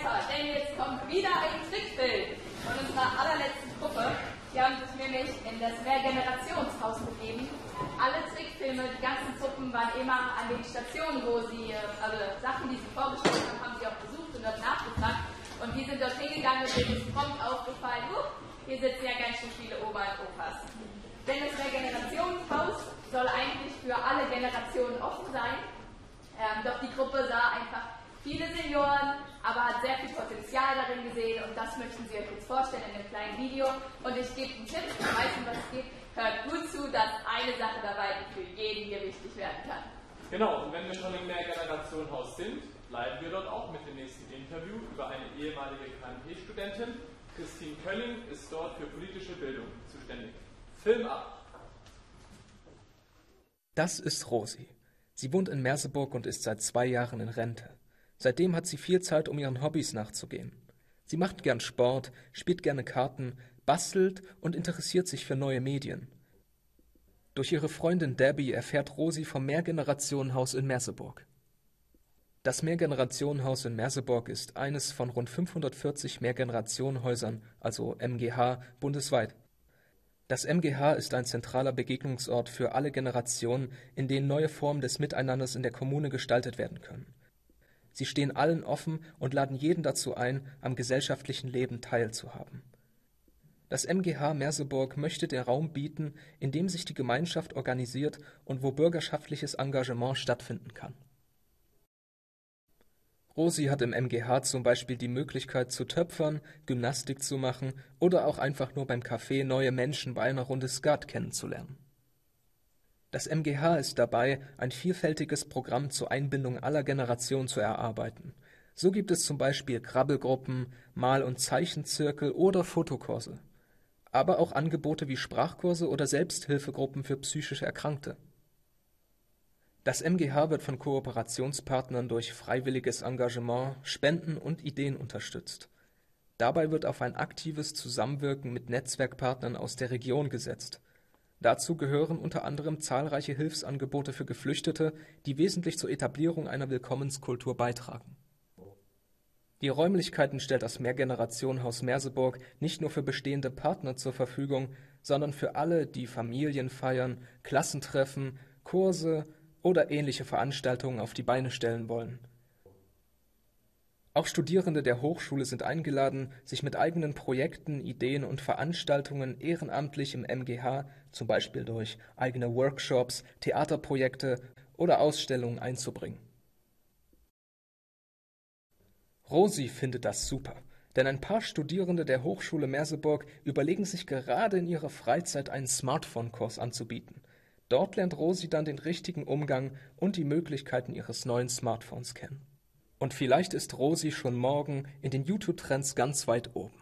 besser, denn jetzt kommt wieder ein Trickfilm von unserer allerletzten Gruppe. Die haben sich nämlich in das Mehrgenerationshaus begeben. Alle Trickfilme, die ganzen Truppen waren immer an den Stationen, wo sie, also Sachen, die sie vorgestellt haben, haben sie auch besucht und dort nachgefragt. Und die sind dort hingegangen und denen ist prompt aufgefallen, hier sitzen ja ganz schön viele Oma und Opas. Denn das Mehrgenerationshaus soll eigentlich für alle Generationen offen sein. Doch die Gruppe sah einfach viele Senioren, aber hat sehr viel Potenzial darin gesehen und das möchten Sie euch jetzt vorstellen in einem kleinen Video. Und ich gebe einen Tipp, ich weiß nicht, was es geht, hört gut zu, dass eine Sache dabei für jeden hier wichtig werden kann. Genau, und wenn wir schon im Mehrgenerationenhaus sind, bleiben wir dort auch mit dem nächsten Interview über eine ehemalige KMP-Studentin. Christine Kölling ist dort für politische Bildung zuständig. Film ab! Das ist Rosi. Sie wohnt in Merseburg und ist seit 2 Jahren in Rente. Seitdem hat sie viel Zeit, um ihren Hobbys nachzugehen. Sie macht gern Sport, spielt gerne Karten, bastelt und interessiert sich für neue Medien. Durch ihre Freundin Debbie erfährt Rosi vom Mehrgenerationenhaus in Merseburg. Das Mehrgenerationenhaus in Merseburg ist eines von rund 540 Mehrgenerationenhäusern, also MGH, bundesweit. Das MGH ist ein zentraler Begegnungsort für alle Generationen, in denen neue Formen des Miteinanders in der Kommune gestaltet werden können. Sie stehen allen offen und laden jeden dazu ein, am gesellschaftlichen Leben teilzuhaben. Das MGH Merseburg möchte den Raum bieten, in dem sich die Gemeinschaft organisiert und wo bürgerschaftliches Engagement stattfinden kann. Rosi hat im MGH zum Beispiel die Möglichkeit zu töpfern, Gymnastik zu machen oder auch einfach nur beim Café neue Menschen bei einer Runde Skat kennenzulernen. Das MGH ist dabei, ein vielfältiges Programm zur Einbindung aller Generationen zu erarbeiten. So gibt es zum Beispiel Krabbelgruppen, Mal- und Zeichenzirkel oder Fotokurse. Aber auch Angebote wie Sprachkurse oder Selbsthilfegruppen für psychisch Erkrankte. Das MGH wird von Kooperationspartnern durch freiwilliges Engagement, Spenden und Ideen unterstützt. Dabei wird auf ein aktives Zusammenwirken mit Netzwerkpartnern aus der Region gesetzt. Dazu gehören unter anderem zahlreiche Hilfsangebote für Geflüchtete, die wesentlich zur Etablierung einer Willkommenskultur beitragen. Die Räumlichkeiten stellt das Mehrgenerationenhaus Merseburg nicht nur für bestehende Partner zur Verfügung, sondern für alle, die Familien feiern, Klassentreffen, Kurse oder ähnliche Veranstaltungen auf die Beine stellen wollen. Auch Studierende der Hochschule sind eingeladen, sich mit eigenen Projekten, Ideen und Veranstaltungen ehrenamtlich im MGH, zum Beispiel durch eigene Workshops, Theaterprojekte oder Ausstellungen einzubringen. Rosi findet das super, denn ein paar Studierende der Hochschule Merseburg überlegen sich gerade in ihrer Freizeit einen Smartphone-Kurs anzubieten. Dort lernt Rosi dann den richtigen Umgang und die Möglichkeiten ihres neuen Smartphones kennen. Und vielleicht ist Rosi schon morgen in den YouTube-Trends ganz weit oben.